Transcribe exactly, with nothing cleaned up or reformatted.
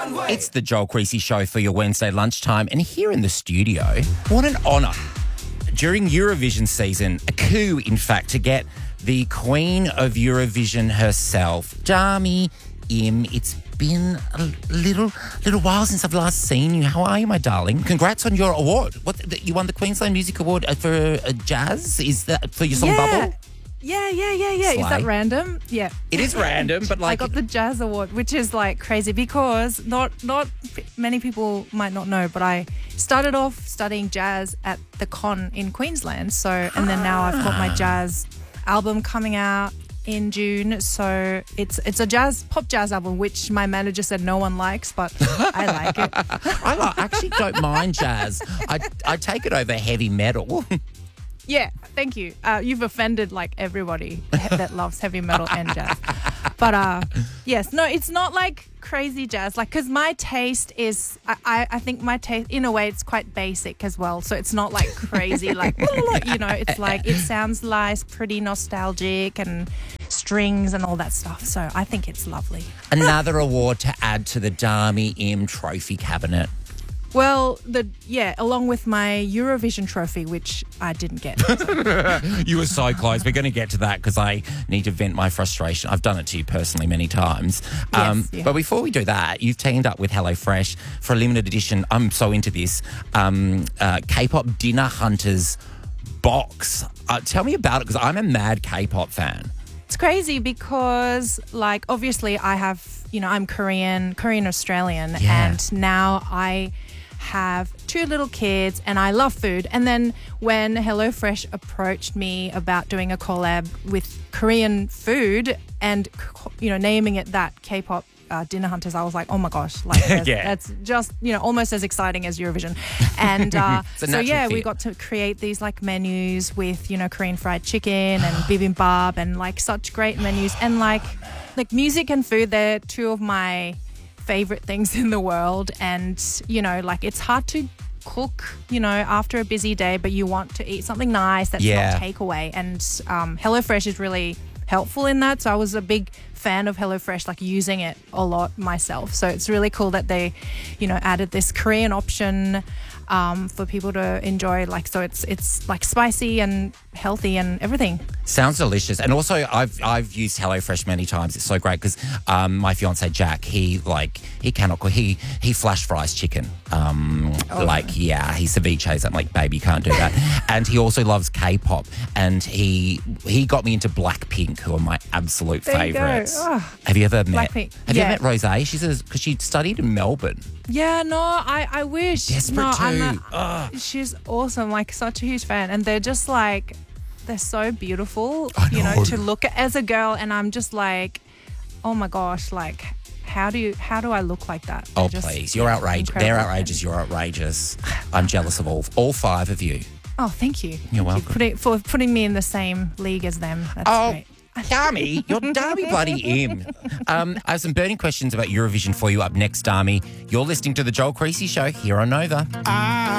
It's the Joel Creasy Show for your Wednesday lunchtime. And here in the studio, what an honour. During Eurovision season, a coup, in fact, to get the Queen of Eurovision herself, Dami Im. It's been a little little while since I've last seen you. How are you, my darling? Congrats on your award. What, you won the Queensland Music Award for uh, jazz? Is that for your song yeah. Bubble? Yeah, yeah, yeah, yeah. Slay. Is that random? Yeah. It is random, but like... I got the Jazz Award, which is like crazy because not not many people might not know, but I started off studying jazz at the Con in Queensland. So, and then now I've got my jazz album coming out in June. So it's it's a jazz, pop jazz album, which my manager said no one likes, but I like it. I like, actually don't mind jazz. I, I take it over heavy metal. Yeah, thank you. Uh, you've offended like everybody that loves heavy metal and jazz. But uh, yes, no, it's not like crazy jazz. Like, because my taste is, I, I, I think my taste, in a way, it's quite basic as well. So it's not like crazy, like, you know, it's like, it sounds nice, pretty nostalgic and strings and all that stuff. So I think it's lovely. Another award to add to the Dami Im trophy cabinet. Well, the yeah, along with my Eurovision trophy, which I didn't get. You were so close. We're going to get to that because I need to vent my frustration. I've done it to you personally many times. Yes, um, yeah. But before we do that, you've teamed up with HelloFresh for a limited edition. I'm so into this um, uh, K-pop Dinner Hunters box. Uh, tell me about it because I'm a mad K-pop fan. It's crazy because, like, obviously I have, you know, I'm Korean, Korean Australian, Yeah. and now I have two little kids and I love food. And then when HelloFresh approached me about doing a collab with Korean food and, you know, naming it that K-pop uh, Dinner Hunters, I was like, oh my gosh, like that's, Yeah. that's just, you know, almost as exciting as Eurovision. And uh, It's a so natural yeah, we fit. got to create these like menus with, you know, Korean fried chicken and bibimbap and like such great menus. And like like music and food, they're two of my favorite things in the world. And, you know, like it's hard to cook, you know, after a busy day, but you want to eat something nice that's Yeah. not takeaway. And um, HelloFresh is really helpful in that. So I was a big fan of HelloFresh, like using it a lot myself. So it's really cool that they, you know, added this Korean option um, for people to enjoy. Like, so it's it's like spicy and healthy and everything. Sounds delicious. And also, I've I've used HelloFresh many times. It's so great because um, my fiance Jack, he like he cannot cook. He he flash fries chicken. Um, Oh. Like yeah, he ceviches. I'm like, baby, you can't do that. And he also loves K-pop. And he he got me into Blackpink, who are my absolute There you go. favourites. Oh, Have you ever met? Blackpink. Have Yeah. you ever met Rosé? She's because she studied in Melbourne. Yeah, no, I, I wish. Desperate no, I'm too. a- Ugh. she's awesome, like such a huge fan. And they're just like, they're so beautiful, I you know, know. to look at as a girl. And I'm just like, oh my gosh, like, how do you, how do I look like that? Oh, They're just please. You're outrageous. incredible. They're outrageous. You're outrageous. I'm jealous of all all five of you. Oh, thank you. You're Thank welcome. You. Putting, for putting me in the same league as them. That's Oh, great. Dami, you're Dami bloody Im. Um, I have some burning questions about Eurovision for you up next, Dami. You're listening to The Joel Creasy Show here on Nova.